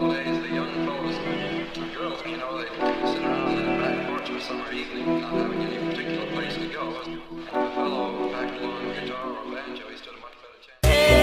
nowadays, the young fellows and girls, you know, they sit around on the back porch of a summer evening, not having any particular place to go.